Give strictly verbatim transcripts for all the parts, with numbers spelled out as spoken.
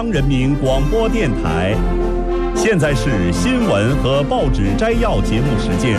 人民广播电台，现在是新闻和报纸摘要节目时间。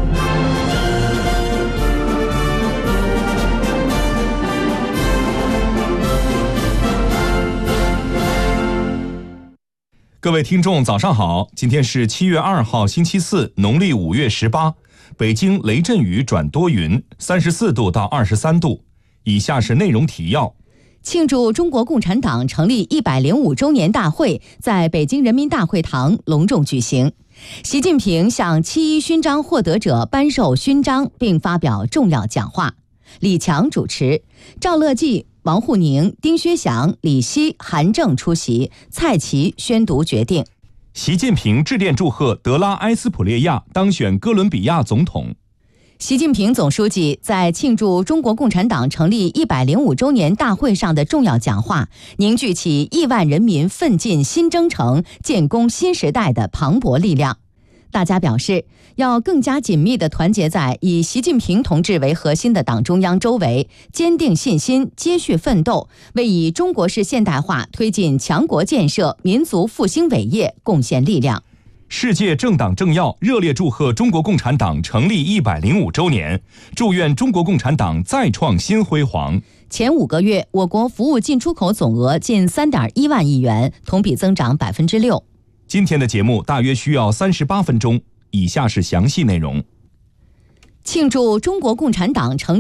各位听众早上好，今天是七月二号星期四，农历五月十八，北京雷阵雨转多云，三十四度到二十三度。以下是内容提要。 庆祝中国共产党成立一百零五周年大会在北京人民大会堂隆重举行。习近平向七一勋章获得者颁授勋章并发表重要讲话。李强主持，赵乐际、王沪宁、丁薛祥、李希、韩正出席，蔡奇宣读决定。 习近平致电祝贺德拉埃斯普列亚当选哥伦比亚总统。 习近平总书记在庆祝中国共产党成立一百零五周年大会上的重要讲话，凝聚起亿万人民奋进新征程、建功新时代的磅礴力量。大家表示，要更加紧密地团结在以习近平同志为核心的党中央周围，坚定信心，接续奋斗，为以中国式现代化推进强国建设、民族复兴伟业贡献力量。 世界政党政要热烈祝贺中国共产党成立一百零五周年，祝愿中国共产党再创新辉煌。 前五个月，我国服务进出口总额近三点一万亿元，同比增长百分之六。 今天的节目大约需要三十八分钟，以下是详细内容。 庆祝中国共产党成立